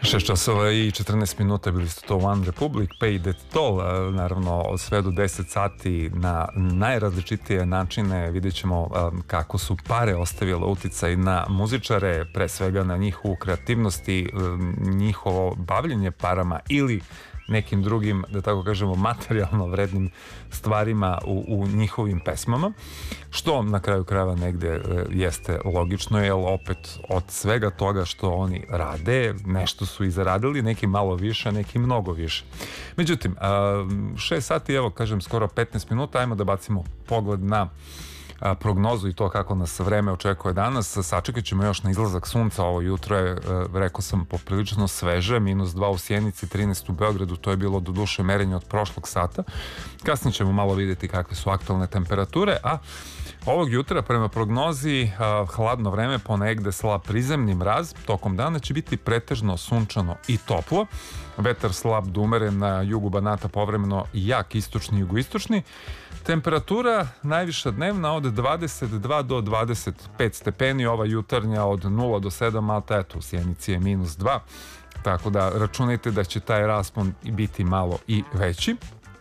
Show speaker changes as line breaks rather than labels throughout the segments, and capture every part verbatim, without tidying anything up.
šest časova i četrnaest minuta, bili ste to One Republic, Pay That Toll, naravno sve do deset sati na najrazličitije načine. Vidjet ćemo kako su pare ostavile uticaj na muzičare, pre svega na njihovu kreativnost i njihovo bavljenje parama ili nekim drugim, da tako kažemo, materijalno vrednim stvarima u, u njihovim pesmama, što na kraju krajeva negde e, jeste logično, jer opet od svega toga što oni rade, nešto su i zaradili, neki malo više, neki mnogo više. Međutim, šest sati, evo kažem, skoro petnaest minuta, ajmo da bacimo pogled na prognozu i to kako nas vreme očekuje danas. Sačekat ćemo još na izlazak sunca. Ovo jutro je, rekao sam, poprilično sveže, minus dva u Sjenici, trinaest u Beogradu, to je bilo do duše merenje od prošlog sata. Kasnije ćemo malo vidjeti kakve su aktualne temperature, a ovog jutra prema prognozi hladno vreme, ponegde slab prizemni mraz, tokom dana će biti pretežno sunčano i toplo, vetar slab do umeren na jugu Banata, povremeno jak istočni i jugoistočni. Temperatura najviša dnevna od dvadeset dva do dvadeset pet stepeni, ova jutarnja od nula do sedam, ali eto, u Sjenici je minus dva, tako da računajte da će taj raspon biti malo i veći.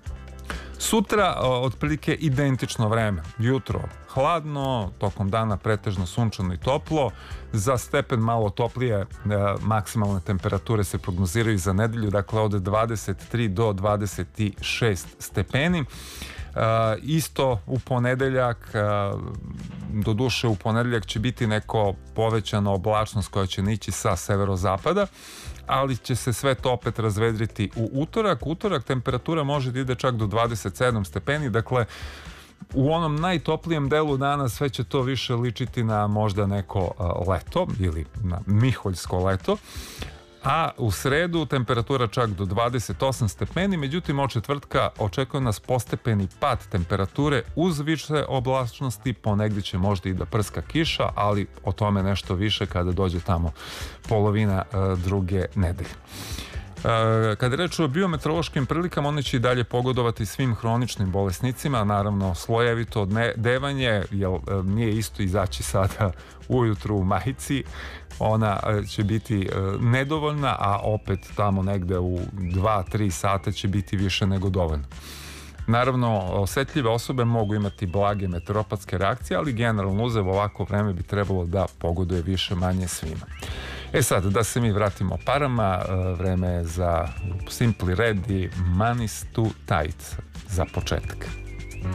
Sutra otprilike identično vreme, jutro hladno, tokom dana pretežno sunčano i toplo, za stepen malo toplije maksimalne temperature se prognoziraju za nedelju, dakle od dvadeset tri do dvadeset šest stepeni. Uh, isto u ponedeljak, uh, do duše u ponedeljak će biti neko povećana oblačnost koja će nići sa severozapada, ali će se sve to opet razvedriti u utorak. Utorak temperatura može da ide čak do dvadeset sedam stepeni, dakle u onom najtoplijem delu dana sve će to više ličiti na možda neko uh, leto ili na miholjsko leto. A u sredu temperatura čak do dvadeset osam stepeni, međutim od četvrtka očekuje nas postepeni pad temperature uz više oblačnosti, ponegdje će možda i da prska kiša, ali o tome nešto više kada dođe tamo polovina uh, druge nedelje. Uh, kada je reč o biometeorološkim prilikama, one će i dalje pogodovati svim hroničnim bolesnicima, naravno slojevito devanje, jer uh, nije isto izaći sada ujutru u majici, ona će biti nedovoljna, a opet tamo negde u dva tri sata će biti više nego dovoljno. Naravno, osetljive osobe mogu imati blage meteoropatske reakcije, ali generalno uzev ovako vreme bi trebalo da pogoduje više manje svima. E sad, da se mi vratimo parama, vreme je za Simply Red i Money's Too Tight za početak.